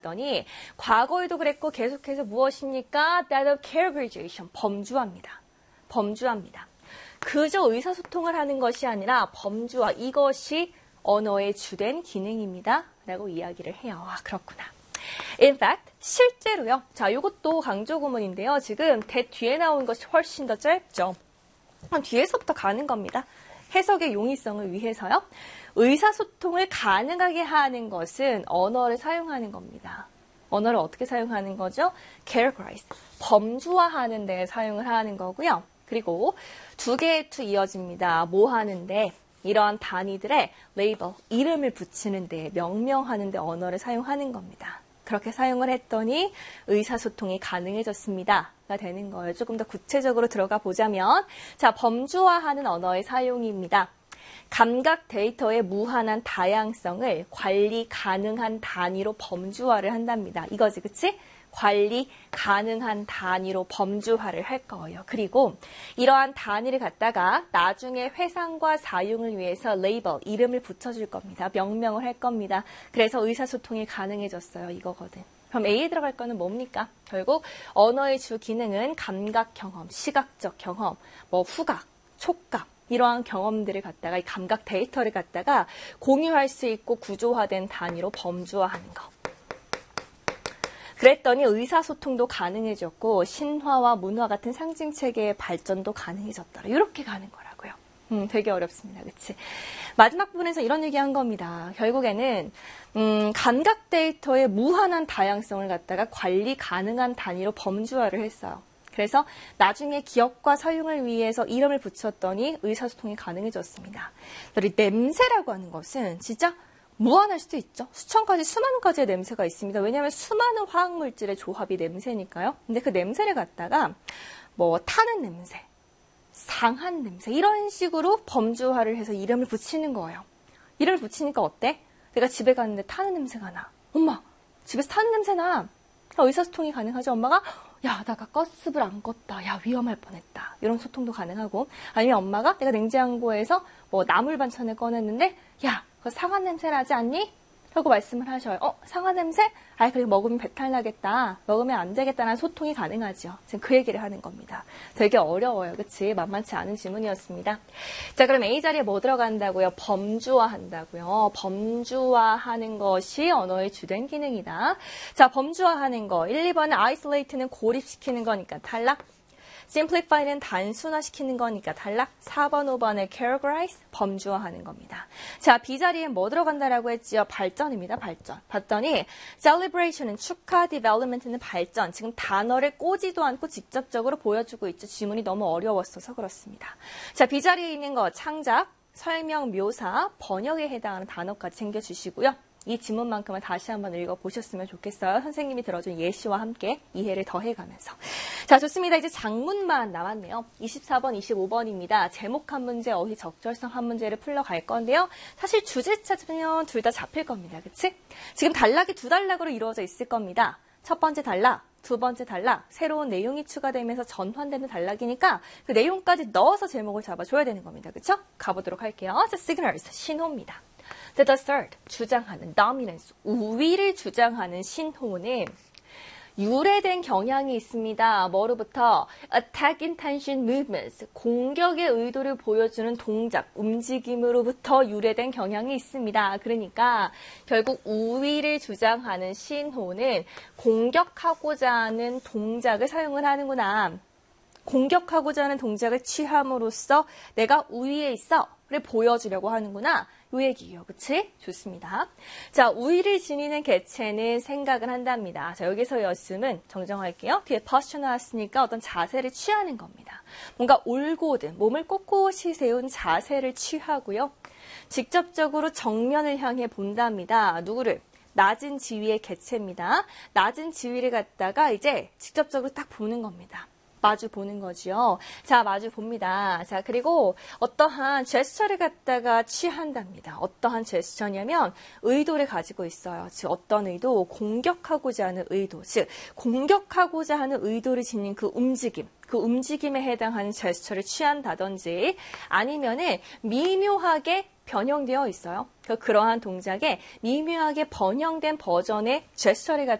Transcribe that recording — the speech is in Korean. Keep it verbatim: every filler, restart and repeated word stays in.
더니 과거에도 그랬고 계속해서 무엇입니까? That of characterization, 범주화입니다. 범주화입니다. 그저 의사소통을 하는 것이 아니라 범주화, 이것이 언어의 주된 기능입니다. 라고 이야기를 해요. 아, 그렇구나. In fact, 실제로요. 자, 이것도 강조 구문인데요. 지금 that 뒤에 나온 것이 훨씬 더 짧죠. 뒤에서부터 가는 겁니다. 해석의 용이성을 위해서요. 의사소통을 가능하게 하는 것은 언어를 사용하는 겁니다. 언어를 어떻게 사용하는 거죠? characterize, 범주화하는 데 사용을 하는 거고요. 그리고 두 개의 to 이어집니다. 뭐 하는데? 이러한 단위들의 레이블, 이름을 붙이는 데, 명명하는 데 언어를 사용하는 겁니다. 그렇게 사용을 했더니 의사소통이 가능해졌습니다. 가 되는 거예요. 조금 더 구체적으로 들어가 보자면, 자, 범주화하는 언어의 사용입니다. 감각 데이터의 무한한 다양성을 관리 가능한 단위로 범주화를 한답니다. 이거지, 그치? 관리 가능한 단위로 범주화를 할 거예요. 그리고 이러한 단위를 갖다가 나중에 회상과 사용을 위해서 레이블, 이름을 붙여줄 겁니다. 명명을 할 겁니다. 그래서 의사소통이 가능해졌어요. 이거거든. 그럼 A에 들어갈 거는 뭡니까? 결국 언어의 주 기능은 감각 경험, 시각적 경험, 뭐 후각, 촉각, 이러한 경험들을 갖다가 이 감각 데이터를 갖다가 공유할 수 있고 구조화된 단위로 범주화하는 거. 그랬더니 의사소통도 가능해졌고 신화와 문화 같은 상징체계의 발전도 가능해졌더라. 이렇게 가는 거라고요. 음, 되게 어렵습니다. 그치? 마지막 부분에서 이런 얘기한 겁니다. 결국에는 음, 감각 데이터의 무한한 다양성을 갖다가 관리 가능한 단위로 범주화를 했어요. 그래서 나중에 기억과 사용을 위해서 이름을 붙였더니 의사소통이 가능해졌습니다. 그리고 냄새라고 하는 것은 진짜 무한할 수도 있죠. 수천 가지, 수만 가지의 냄새가 있습니다. 왜냐하면 수많은 화학물질의 조합이 냄새니까요. 근데 그 냄새를 갖다가 뭐 타는 냄새, 상한 냄새 이런 식으로 범주화를 해서 이름을 붙이는 거예요. 이름을 붙이니까 어때? 내가 집에 갔는데 타는 냄새가 나. 엄마, 집에서 타는 냄새 나. 의사소통이 가능하죠. 엄마가 야, 나가 가스불 안 껐다. 야, 위험할 뻔했다. 이런 소통도 가능하고 아니면 엄마가 내가 냉장고에서 뭐 나물 반찬을 꺼냈는데 야, 그거 상한 냄새 나지 않니? 라고 말씀을 하셔요. 어, 상한 냄새? 아이, 그래 먹으면 배탈 나겠다. 먹으면 안 되겠다는 소통이 가능하죠. 지금 그 얘기를 하는 겁니다. 되게 어려워요. 그치? 만만치 않은 질문이었습니다. 자, 그럼 A 자리에 뭐 들어간다고요? 범주화 한다고요. 범주화 하는 것이 언어의 주된 기능이다. 자, 범주화 하는 거. 일, 이 번은 isolate는 고립시키는 거니까 탈락. simplify는 단순화시키는 거니까 탈락. 사 번, 오 번에 categorize, 범주화하는 겁니다. 자, B 자리에 뭐 들어간다라고 했지요? 발전입니다. 발전. 봤더니 celebration은 축하, development는 발전. 지금 단어를 꼬지도 않고 직접적으로 보여주고 있죠. 지문이 너무 어려웠어서 그렇습니다. 자, B 자리에 있는 거 창작, 설명, 묘사, 번역에 해당하는 단어까지 챙겨주시고요. 이 지문만큼은 다시 한번 읽어보셨으면 좋겠어요. 선생님이 들어준 예시와 함께 이해를 더해가면서. 자, 좋습니다. 이제 작문만 남았네요. 이십사 번, 이십오 번입니다. 제목 한 문제, 어휘 적절성 한 문제를 풀러갈 건데요. 사실 주제 찾으면 둘 다 잡힐 겁니다. 그치? 지금 단락이 두 단락으로 이루어져 있을 겁니다. 첫 번째 단락, 두 번째 단락, 새로운 내용이 추가되면서 전환되는 단락이니까 그 내용까지 넣어서 제목을 잡아줘야 되는 겁니다. 그쵸? 가보도록 할게요. 자, signals, 신호입니다. The assert, 주장하는, dominance, 우위를 주장하는 신호는 유래된 경향이 있습니다. 뭐로부터? Attack intention movements, 공격의 의도를 보여주는 동작, 움직임으로부터 유래된 경향이 있습니다. 그러니까 결국 우위를 주장하는 신호는 공격하고자 하는 동작을 사용을 하는구나. 공격하고자 하는 동작을 취함으로써 내가 우위에 있어 를 보여주려고 하는구나. 요 얘기예요. 그치? 좋습니다. 자, 우위를 지니는 개체는 생각을 한답니다. 자, 여기서 였음은 정정할게요. 뒤에 posture 나왔으니까 어떤 자세를 취하는 겁니다. 뭔가 올곧은 몸을 꼿꼿이 세운 자세를 취하고요. 직접적으로 정면을 향해 본답니다. 누구를? 낮은 지위의 개체입니다. 낮은 지위를 갖다가 이제 직접적으로 딱 보는 겁니다. 마주 보는 거죠. 자, 마주 봅니다. 자, 그리고 어떠한 제스처를 갖다가 취한답니다. 어떠한 제스처냐면 의도를 가지고 있어요. 즉, 어떤 의도? 공격하고자 하는 의도. 즉, 공격하고자 하는 의도를 지닌 그 움직임. 그 움직임에 해당하는 제스처를 취한다든지 아니면은 미묘하게 변형되어 있어요. 그러한 동작에 미묘하게 번영된 버전의 제스처리 같은